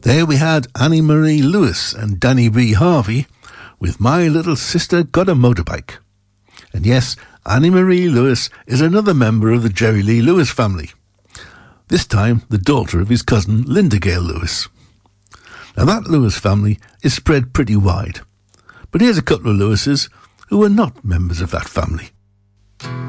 There we had Annie Marie Lewis and Danny B. Harvey with My Little Sister Got a Motorbike. And yes, Annie Marie Lewis is another member of the Jerry Lee Lewis family. This time, the daughter of his cousin Linda Gale Lewis. Now that Lewis family is spread pretty wide. But here's a couple of Lewises who are not members of that family.